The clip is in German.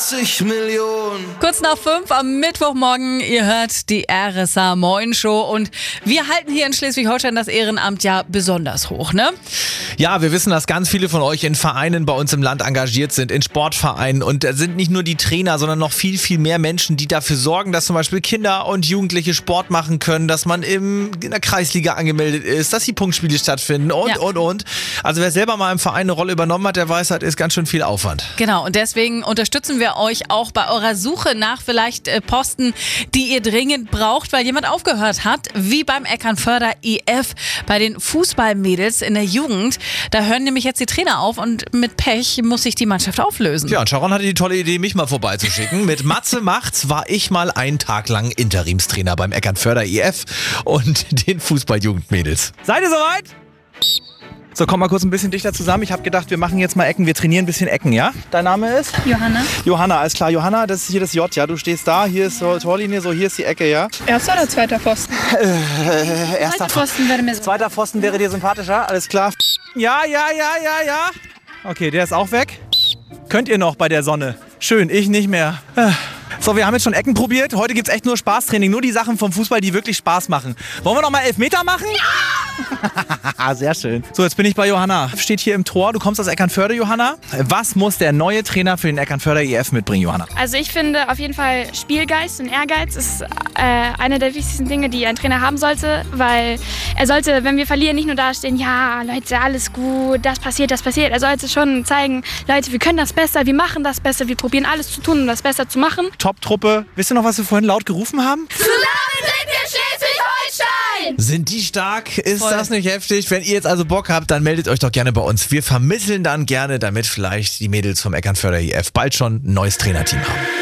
80 Millionen. Kurz nach 5 am Mittwochmorgen, ihr hört die RSA Moin Show und wir halten hier in Schleswig-Holstein das Ehrenamt ja besonders hoch, ne? Ja, wir wissen, dass ganz viele von euch in Vereinen bei uns im Land engagiert sind, in Sportvereinen, und da sind nicht nur die Trainer, sondern noch viel, viel mehr Menschen, die dafür sorgen, dass zum Beispiel Kinder und Jugendliche Sport machen können, dass man in der Kreisliga angemeldet ist, dass die Punktspiele stattfinden und. Also wer selber mal im Verein eine Rolle übernommen hat, der weiß, das ist ganz schön viel Aufwand. Genau, und deswegen unterstützen wir euch auch bei eurer Suche nach vielleicht Posten, die ihr dringend braucht, weil jemand aufgehört hat, wie beim Eckernförder IF bei den Fußballmädels in der Jugend. Da hören nämlich jetzt die Trainer auf und mit Pech muss sich die Mannschaft auflösen. Ja, und Sharon hatte die tolle Idee, mich mal vorbeizuschicken. Mit Matze macht's war ich mal einen Tag lang Interimstrainer beim Eckernförder IF und den Fußballjugendmädels. Seid ihr soweit? So, komm mal kurz ein bisschen dichter zusammen. Ich habe gedacht, wir machen jetzt mal Ecken. Wir trainieren ein bisschen Ecken, ja? Dein Name ist? Johanna. Johanna, alles klar. Johanna, das ist hier das J, ja? Du stehst da, hier ist so Torlinie, so hier ist die Ecke, ja? Erster oder zweiter Pfosten? Erster Pfosten wäre mir so. Zweiter Pfosten wäre dir sympathischer, alles klar. Ja. Okay, der ist auch weg. Könnt ihr noch bei der Sonne? Schön, ich nicht mehr. So, wir haben jetzt schon Ecken probiert. Heute gibt's echt nur Spaßtraining. Nur die Sachen vom Fußball, die wirklich Spaß machen. Wollen wir noch mal Elfmeter machen? Ja! Sehr schön. So, jetzt bin ich bei Johanna. Steht hier im Tor. Du kommst aus Eckernförde, Johanna. Was muss der neue Trainer für den Eckernförder IF mitbringen, Johanna? Also ich finde auf jeden Fall Spielgeist und Ehrgeiz ist eine der wichtigsten Dinge, die ein Trainer haben sollte, weil er sollte, wenn wir verlieren, nicht nur dastehen, ja, Leute, alles gut, das passiert. Er sollte schon zeigen, Leute, wir können das besser, wir machen das besser, wir probieren alles zu tun, um das besser zu machen. Top-Truppe. Wisst ihr noch, was wir vorhin laut gerufen haben? Zusammen sind wir Schleswig-Holstein! Sind die stark? Ist das nicht heftig? Wenn ihr jetzt also Bock habt, dann meldet euch doch gerne bei uns. Wir vermitteln dann gerne, damit vielleicht die Mädels vom Eckernförder IF bald schon ein neues Trainerteam haben.